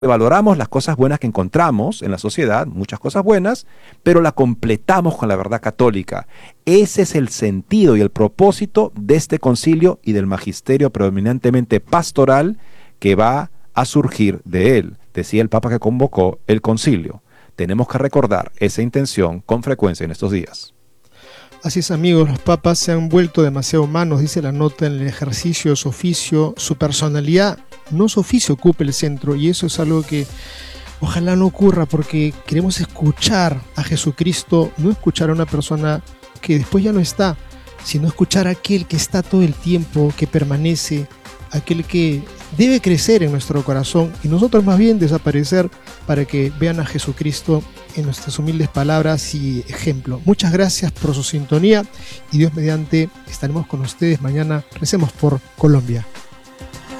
valoramos las cosas buenas que encontramos en la sociedad, muchas cosas buenas, pero la completamos con la verdad católica. Ese es el sentido y el propósito de este concilio y del magisterio predominantemente pastoral que va a surgir de él, decía el Papa que convocó el concilio. Tenemos que recordar esa intención con frecuencia en estos días. Así es, amigos, los papas se han vuelto demasiado humanos, dice la nota, en el ejercicio de su oficio, su personalidad, no su oficio ocupe el centro, y eso es algo que ojalá no ocurra, porque queremos escuchar a Jesucristo, no escuchar a una persona que después ya no está, sino escuchar a aquel que está todo el tiempo, que permanece, aquel que debe crecer en nuestro corazón y nosotros más bien desaparecer para que vean a Jesucristo en nuestras humildes palabras y ejemplo. Muchas gracias por su sintonía y Dios mediante estaremos con ustedes mañana. Recemos por Colombia.